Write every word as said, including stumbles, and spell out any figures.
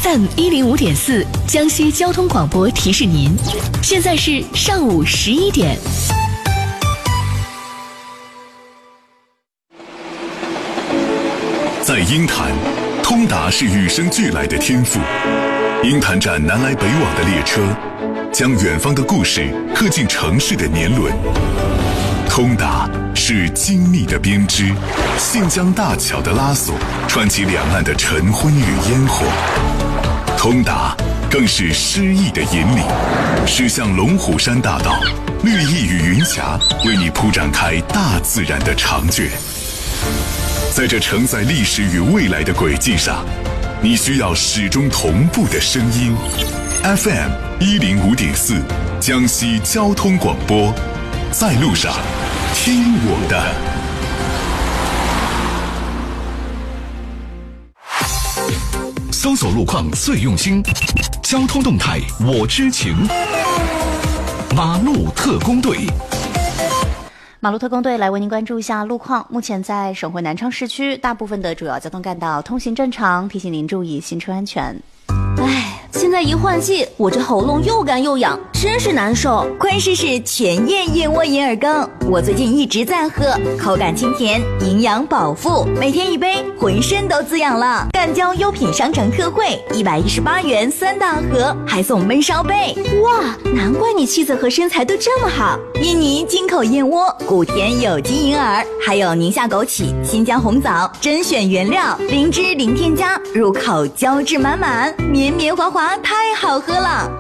F M 一零五点四，江西交通广播提示您，现在是上午十一点。 在鹰潭，通达是与生俱来的天赋。鹰潭站南来北往的列车，将远方的故事刻进城市的年轮。通达是精密的编织，信江大桥的拉索，串起两岸的晨昏与烟火。通达更是诗意的引领，驶向龙虎山大道，绿意与云霞为你铺展开大自然的长卷。在这承载历史与未来的轨迹上，你需要始终同步的声音。F M 一零五点四，江西交通广播，在路上听我的。 搜索路况最用心，交通动态我知情。马路特工队。 马路特工队来为您关注一下路况。目前在省会南昌市区，大部分的主要交通干道通行正常，提醒您注意行车安全。 唉，现在一换季，我这喉咙又干又痒，真是难受。 快试试全燕燕窝银耳羹，我最近一直在喝，口感清甜，营养饱腹，每天一杯，浑身都滋养了。赣胶优品商城特惠，一百一十八元三大盒，还送焖烧杯。 哇，难怪你气色和身材都这么好。 印尼进口燕窝，古田有机银耳，还有宁夏枸杞、新疆红枣，甄选原料，零脂零添加，入口胶质满满，绵绵滑滑，太好喝了。